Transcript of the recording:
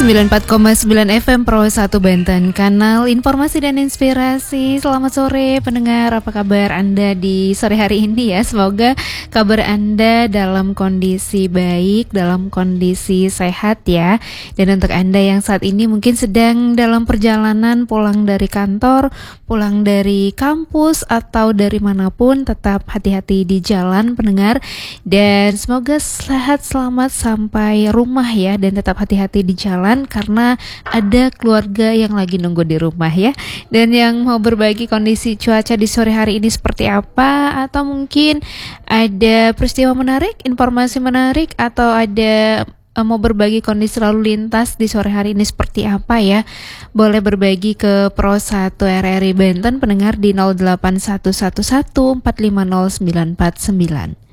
94,9 FM Pro 1 Banten, kanal informasi dan inspirasi. Selamat sore pendengar, apa kabar Anda di sore hari ini ya? Semoga kabar Anda dalam kondisi baik, dalam kondisi sehat ya. Dan untuk Anda yang saat ini mungkin sedang dalam perjalanan pulang dari kantor, pulang dari kampus atau dari manapun, tetap hati-hati di jalan pendengar. Dan semoga sehat selamat sampai rumah ya, dan tetap hati-hati di jalan karena ada keluarga yang lagi nunggu di rumah ya. Dan yang mau berbagi kondisi cuaca di sore hari ini seperti apa, atau mungkin ada peristiwa menarik, informasi menarik, atau ada mau berbagi kondisi lalu lintas di sore hari ini seperti apa ya, boleh berbagi ke Pro 1 RRI Banten pendengar di 08111 450 949.